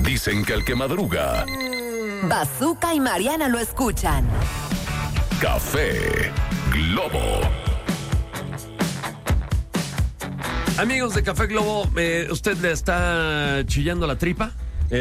Dicen que el que madruga, Bazooka y Mariana lo escuchan. Café Globo. Amigos de Café Globo, ¿usted le está chillando la tripa?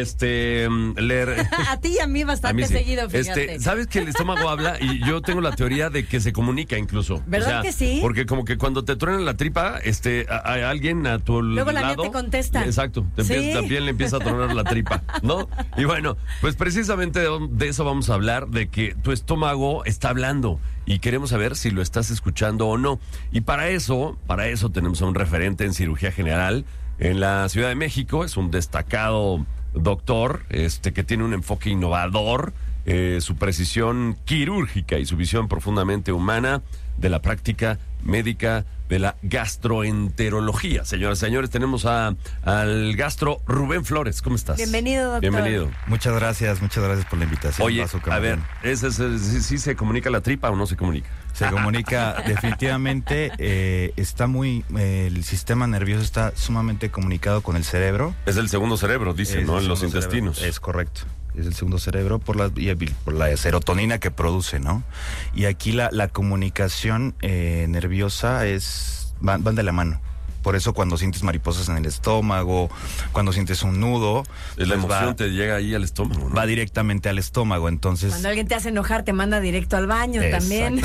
A ti y a mí bastante sí. seguido, fíjate. ¿Sabes que el estómago habla? Y yo tengo la teoría de que se comunica incluso. ¿Verdad que sí? Porque como que cuando te truena la tripa, hay alguien a tu Luego lado. la mía te contesta. Exacto, ¿Sí? también le empieza a tronar la tripa, ¿no? Y bueno, pues precisamente de eso vamos a hablar, de que tu estómago está hablando y queremos saber si lo estás escuchando o no. Y para eso tenemos a un referente en cirugía general en la Ciudad de México. Es un destacado doctor, que tiene un enfoque innovador, su precisión quirúrgica y su visión profundamente humana de la práctica médica de la gastroenterología. Señoras y señores, tenemos al gastro Rubén Flores. ¿Cómo estás? Bienvenido, doctor. Bienvenido. Muchas gracias por la invitación. Oye, a ver, ¿sí se comunica la tripa o no se comunica? Se comunica definitivamente, el sistema nervioso está sumamente comunicado con el cerebro. Es el segundo cerebro, dice, ¿no? En los intestinos. Cerebro. Es correcto. Es el segundo cerebro por la serotonina que produce, ¿no? Y aquí la comunicación nerviosa van de la mano. Por eso cuando sientes mariposas en el estómago, cuando sientes un nudo, la emoción te llega ahí al estómago, ¿no? Va directamente al estómago, entonces... Cuando alguien te hace enojar, te manda directo al baño también.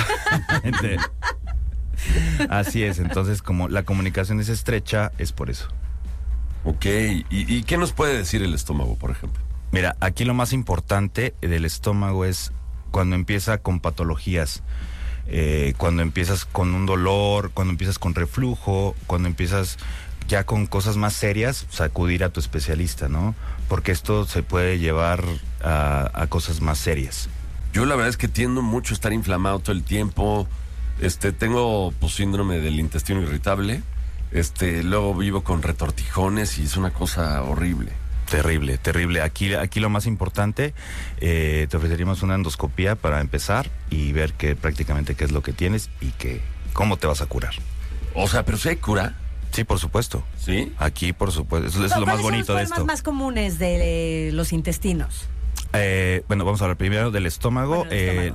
Así es, entonces como la comunicación es estrecha, es por eso. Ok, ¿y qué nos puede decir el estómago, por ejemplo? Mira, aquí lo más importante del estómago es cuando empieza con patologías, cuando empiezas con un dolor, cuando empiezas con reflujo, cuando empiezas ya con cosas más serias, acudir a tu especialista, ¿no? Porque esto se puede llevar a cosas más serias. Yo la verdad es que tiendo mucho a estar inflamado todo el tiempo. Tengo síndrome del intestino irritable. Luego vivo con retortijones y es una cosa horrible. Terrible, terrible. Aquí lo más importante, te ofreceríamos una endoscopía para empezar y ver prácticamente qué es lo que tienes y cómo te vas a curar. O sea, ¿pero si hay cura? Sí, por supuesto. ¿Sí? Aquí, por supuesto. Eso es lo más bonito de esto. ¿Cuáles son los problemas más comunes de los intestinos? Bueno, vamos a hablar primero del estómago.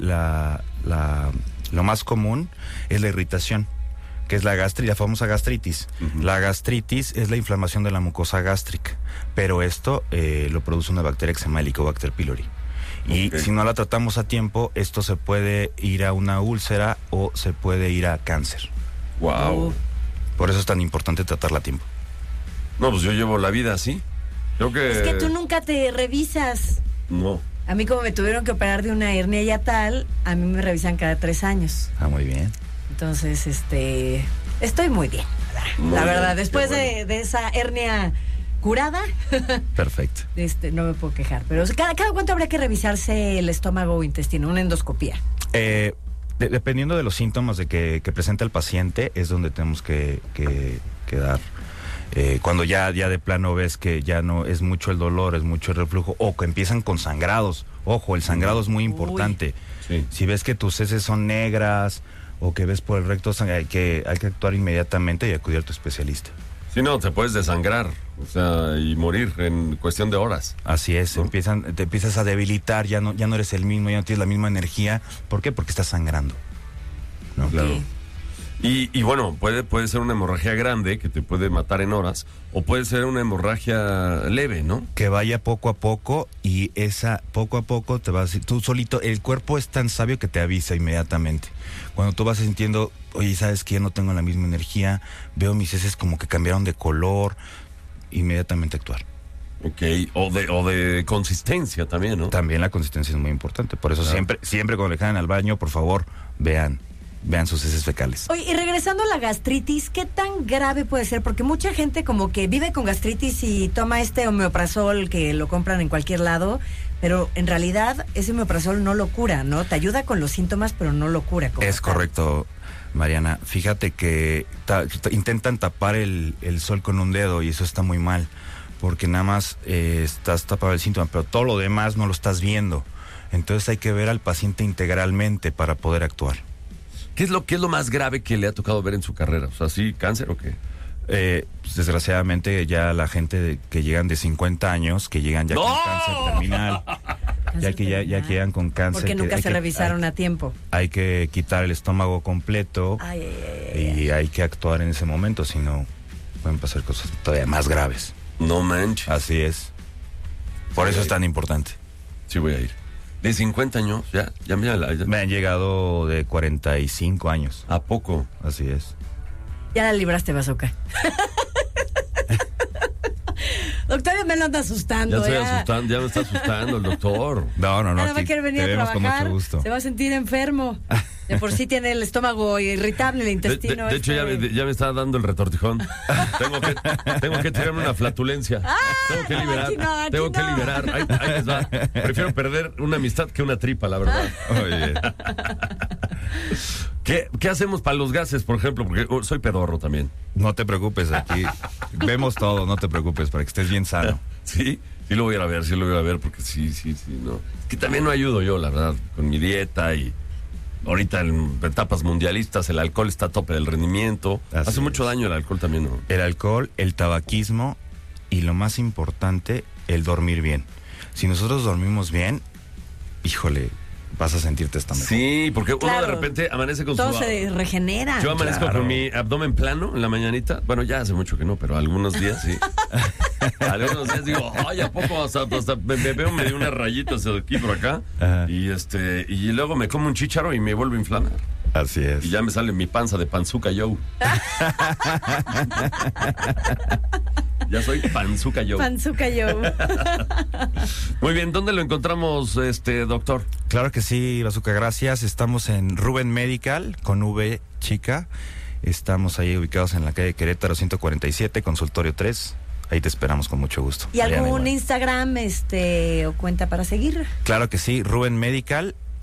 Lo más común es la irritación, que es la famosa gastritis. Uh-huh. La gastritis es la inflamación de la mucosa gástrica, pero esto lo produce una bacteria que se llama Helicobacter pylori. Y si no la tratamos a tiempo, esto se puede ir a una úlcera o se puede ir a cáncer. Wow. Por eso es tan importante tratarla a tiempo. No, pues yo llevo la vida así. Creo que... Es que tú nunca te revisas. No. A mí como me tuvieron que operar de una hernia yatal, a mí me revisan cada 3 años. Ah, muy bien. Entonces, estoy muy bien, la verdad. Después de esa hernia curada. Perfecto. No me puedo quejar. Pero ¿cada cuánto habría que revisarse el estómago o intestino? Una endoscopía. Dependiendo de los síntomas que presenta el paciente, es donde tenemos que dar. Cuando ya de plano ves que ya no es mucho el dolor, es mucho el reflujo, o que empiezan con sangrados. Ojo, el sangrado es muy importante. Sí. Si ves que tus heces son negras o que ves por el recto, hay que actuar inmediatamente y acudir a tu especialista. Si no, te puedes desangrar, y morir en cuestión de horas. Así es, ¿no? Te empiezas a debilitar, ya no eres el mismo, ya no tienes la misma energía. ¿Por qué? Porque estás sangrando, ¿no? Claro. Y bueno, puede ser una hemorragia grande que te puede matar en horas, o puede ser una hemorragia leve, ¿no? Que vaya poco a poco, y esa poco a poco te vas, tú solito, el cuerpo es tan sabio que te avisa inmediatamente. Cuando tú vas sintiendo, oye, ¿sabes qué? Ya no tengo la misma energía, veo mis heces como que cambiaron de color, inmediatamente actuar. Ok, o de consistencia también, ¿no? También la consistencia es muy importante, por eso siempre cuando le caen al baño, por favor, vean sus heces fecales. Oye, y regresando a la gastritis, ¿qué tan grave puede ser? Porque mucha gente como que vive con gastritis y toma omeprazol que lo compran en cualquier lado, pero en realidad ese omeprazol no lo cura, ¿no? Te ayuda con los síntomas, pero no lo cura. Es correcto, Mariana. Fíjate que intentan tapar el sol con un dedo y eso está muy mal, porque nada más estás tapando el síntoma, pero todo lo demás no lo estás viendo. Entonces hay que ver al paciente integralmente para poder actuar. ¿Qué es lo más grave que le ha tocado ver en su carrera? O sea, ¿sí, cáncer o qué? Pues, desgraciadamente ya la gente que llegan de 50 años, que llegan ya con cáncer terminal, ya que llegan con cáncer. Porque nunca se revisaron a tiempo. Hay que quitar el estómago completo y hay que actuar en ese momento, si no pueden pasar cosas todavía más graves. No manches. Así es. Por eso es tan importante. Sí voy a ir. ¿De 50 años? Ya. Me han llegado de 45 años. ¿A poco? Así es. Ya la libraste, Bazooka. Doctor, ya me lo anda asustando. Ya me está asustando el doctor. No. Ahora va a aquí querer venir te a vemos con trabajar. mucho gusto. Se va a sentir enfermo. De por sí tiene el estómago irritable, el intestino. De hecho, ya me está dando el retortijón. Tengo que tirarme una flatulencia. Tengo que liberar. Aquí no. Que liberar. Ahí les va. Prefiero perder una amistad que una tripa, la verdad. Oye. ¿Qué hacemos para los gases, por ejemplo? Porque soy pedorro también. No te preocupes, aquí vemos todo, no te preocupes, para que estés bien sano. Sí lo voy a ir a ver, porque sí, no. Es que también no ayudo yo, la verdad, con mi dieta y ahorita en etapas mundialistas el alcohol está a tope del rendimiento. Así Hace mucho daño el alcohol también, ¿no? El alcohol, el tabaquismo y lo más importante, el dormir bien. Si nosotros dormimos bien, híjole, vas a sentirte hasta mejor. Sí, porque uno Claro. de repente amanece con Todo su... se regenera. Yo amanezco Claro. con mi abdomen plano en la mañanita. Bueno, ya hace mucho que no, pero algunos días sí. Algunos días digo, ay, ¿a poco? Hasta me veo medio unas rayitas de aquí por acá. Ajá. Y luego me como un chícharo y me vuelvo a inflamar. Así es. Y ya me sale mi panza de Panzuca Joe. Ya soy Panzuca Joe. Panzuca yo. Muy bien, ¿dónde lo encontramos, doctor? Claro que sí, Bazooka, gracias. Estamos en Ruben Medical, con V chica. Estamos ahí ubicados en la calle Querétaro 147, consultorio 3. Ahí te esperamos con mucho gusto. ¿Y Mariana, algún igual. Instagram o cuenta para seguir? Claro que sí, Ruben Medical.